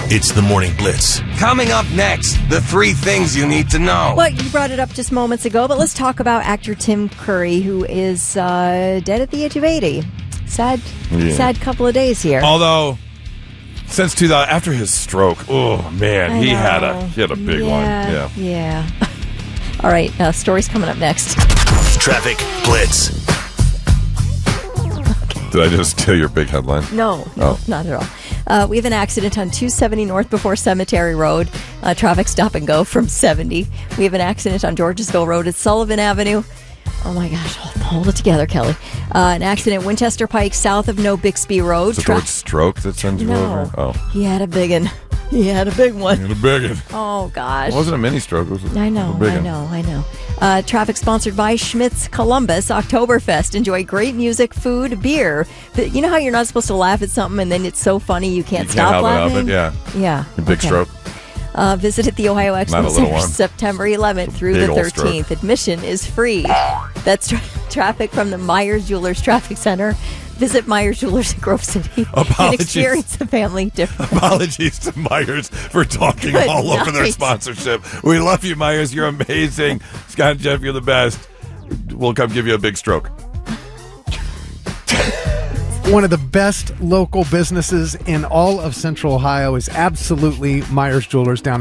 It's the Morning Blitz. Coming up next, the 3 things you need to know. Well, you brought it up just moments ago, but let's talk about actor Tim Curry, who is dead at the age of 80. Sad couple of days here. Although, since 2000, after his stroke, oh man, he had a big one. Yeah. All right, stories coming up next. Traffic Blitz. Did I just steal your big headline? No, not at all. We have an accident on 270 north before Cemetery Road. Traffic stop and go from 70. We have an accident on Georgesville Road at Sullivan Avenue. Oh my gosh, hold it together, Kelly. An accident at Winchester Pike south of No Bixby Road. Is it the word stroke that sends you over? Oh. He had a big one. He had a big one. He had a big one. Oh gosh. It wasn't a mini stroke. It was a big one. I know. Traffic sponsored by Schmitz Columbus Oktoberfest. Enjoy great music, food, beer. But you know how you're not supposed to laugh at something and then it's so funny you can't stop laughing? Yeah. Big stroke. Visit at the Ohio Expo Center September 11th through the 13th. Admission is free. That's traffic from the Myers Jewelers Traffic Center. Visit Myers Jewelers in Grove City and experience the family difference. Apologies to Myers for talking all over their sponsorship. We love you, Myers. You're amazing. Scott and Jeff, you're the best. We'll come give you a big stroke. One of the best local businesses in all of Central Ohio is absolutely Myers Jewelers down